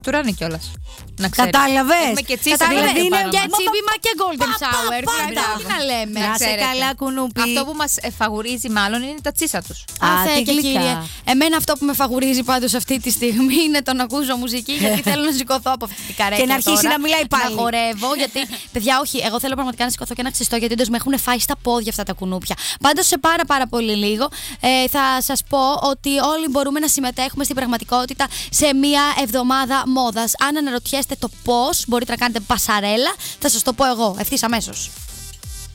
Τουράνε κιόλας. Κατάλαβες. Έχουμε και τσίσα. Δηλαδή είναι Και τσίπημα και golden shower. μπράβο. Τι να λέμε. Να σε καλά, κουνούπι. Αυτό που μας φαγουρίζει μάλλον είναι τα τσίσα τους. Θεέ τι και γλυκά. κύριε. Εμένα αυτό που με φαγουρίζει πάντως αυτή τη στιγμή είναι το να ακούσω μουσική, γιατί θέλω να σηκωθώ από αυτή την καρέκλα. Και να αρχίσει τώρα, να μιλάει πάλι. Να χορεύω, γιατί. Παιδιά, όχι, εγώ θέλω πραγματικά να σηκωθώ και να ξεστώ, γιατί όντως με έχουν φάει στα πόδια αυτά τα κουνούπια. Πάντως σε πάρα πολύ λίγο θα σας πω ότι όλοι μπορούμε να συμμετέχουμε στην πραγματικότητα σε μία εβδομάδα μόδας. Αν αναρωτιέστε το πώς μπορείτε να κάνετε πασαρέλα, θα σας το πω εγώ ευθύς αμέσως.